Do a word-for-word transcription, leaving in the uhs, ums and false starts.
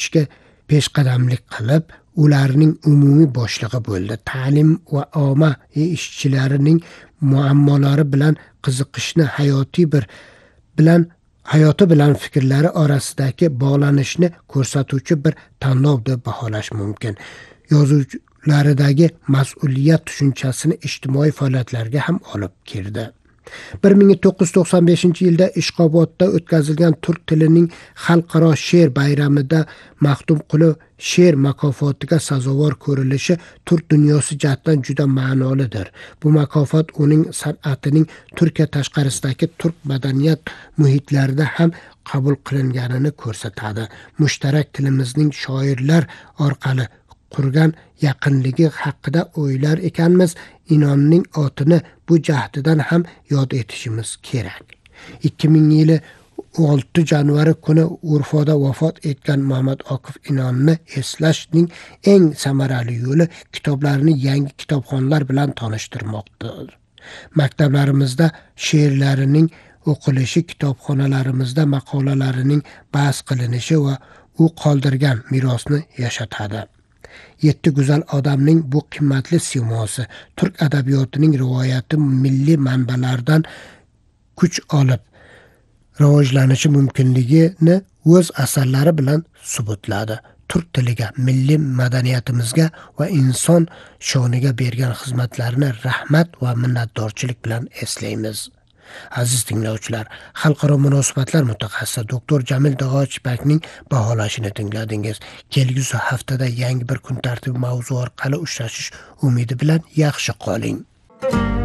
ishga peshqadamlik qilib, ularning umumiy boshlig'i bo'ldi. Ta'lim va omma ishchilarining muammolari bilan qiziqishni hayotiy bir bilan hayoti bilan fikrlari orasidagi bog'lanishni ko'rsatuvchi bir tanlov deb baholash mumkin. Yozuvlaridagi mas'uliyat tushunchasini ijtimoiy faoliyatlarga ham olib kirdi. bir ming to'qqiz yuz to'qson beshinchi yilda Ishqobodda o'tkazilgan turk tilining xalqaro she'r bayramida Maxtumquli she'r mukofotiga sazovor ko'rilishi turk dunyosi jihatidan juda ma'nolidir. Bu mukofot uning san'atining Turkiya tashqarisidagi turk madaniyat muhitlarida ham qabul qilinganini ko'rsatadi. Mushtarak tilimizning shoirlar orqali qurgan yaqinligi haqida o'ylar ekanmiz, Inonning otini bu jahdidan ham yod etishimiz kerak. ikki ming yili olti yanvar kuni Urfoda vafot etgan Muhammad Okif Inonni eslashning eng samarali yo'li kitoblarini yangi kitobxonlar bilan tanishtirmoqdir. Maktablarimizda she'rlarining o'qilishi, kitobxonalarimizda maqolalarining bahs qilinishi va u qoldirgan merosni yashatadi. Yetti go'zal odamning bu qimmatli simosi turk adabiyotining rivoyati milliy manbalardan kuch olib rivojlanishi mumkinligini o'z asarlari bilan subutladi. Turk tiliga, milliy madaniyatimizga va inson shoniga bergan xizmatlarini rahmat va minnatdorchilik bilan eslaymiz. Aziz tinglovchilar, xalqaro munosabatlar mutaxassisi doktor Jamil Dog'ochbekning baholashini tingladingiz. Kelgusi haftada yangi bir kun tartibi mavzu orqali uchrashish umidi bilan yaxshi qoling.